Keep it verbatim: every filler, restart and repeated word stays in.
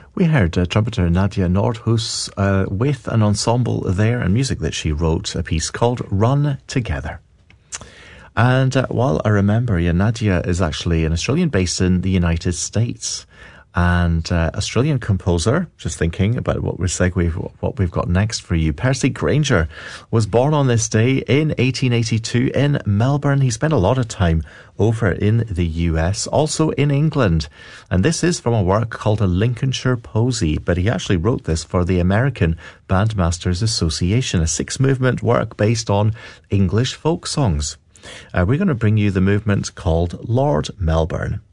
We heard uh, trumpeter Nadia Nordhus uh, with an ensemble there and music that she wrote, a piece called Run Together. And uh, while I remember, yeah, Nadia is actually an Australian based in the United States. And uh, Australian composer, just thinking about what we're segue, what we've got next for you. Percy Grainger was born on this day in eighteen eighty-two in Melbourne. He spent a lot of time over in the U S, also in England. And this is from a work called A Lincolnshire Posy, but he actually wrote this for the American Bandmasters Association, a six-movement work based on English folk songs. Uh, we're going to bring you the movement called Lord Melbourne.